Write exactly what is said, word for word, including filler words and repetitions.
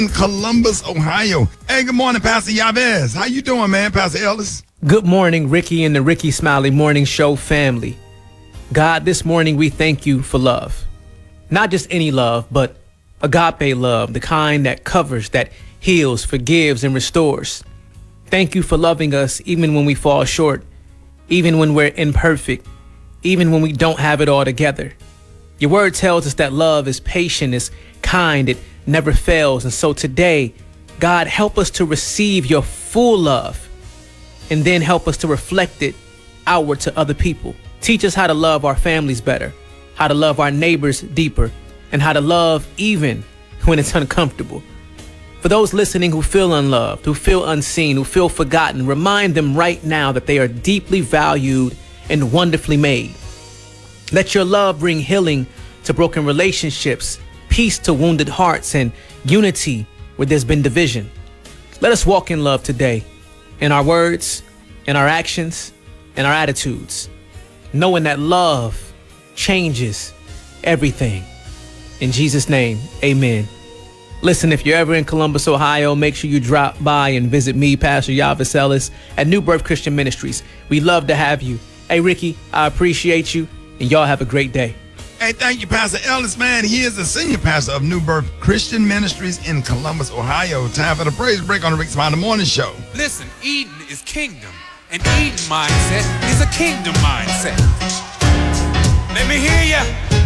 Columbus, Ohio. Hey, good morning, Pastor Yabez. How you doing, man, Pastor Ellis? Good morning, Ricky and the Ricky Smiley Morning Show family. God, this morning we thank you for love. Not just any love, but agape love, the kind that covers, that heals, forgives, and restores. Thank you for loving us even when we fall short, even when we're imperfect, even when we don't have it all together. Your word tells us that love is patient, is kind, it never fails. And so today, God, help us to receive your full love and then help us to reflect it outward to other people. Teach us how to love our families better, how to love our neighbors deeper, and how to love even when it's uncomfortable. For those listening who feel unloved, who feel unseen, who feel forgotten, remind them right now that they are deeply valued and wonderfully made. Let your love bring healing to broken relationships, peace to wounded hearts, and unity where there's been division. Let us walk in love today, in our words, in our actions, in our attitudes, knowing that love changes everything. In Jesus' name, amen. Listen, if you're ever in Columbus, Ohio, make sure you drop by and visit me, Pastor Yabez Ellis, at New Birth Christian Ministries. We'd love to have you. Hey, Ricky, I appreciate you, and y'all have a great day. Hey, thank you, Pastor Ellis, man. He is the senior pastor of New Birth Christian Ministries in Columbus, Ohio. Time for the praise break on the Rick Smiley Morning Show. Listen, Eden is kingdom, and Eden mindset is a kingdom mindset. Let me hear ya.